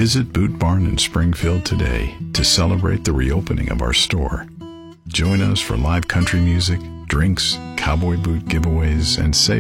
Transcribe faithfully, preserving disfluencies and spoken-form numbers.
Visit Boot Barn in Springfield today to celebrate the reopening of our store. Join us for live country music, drinks, cowboy boot giveaways, and save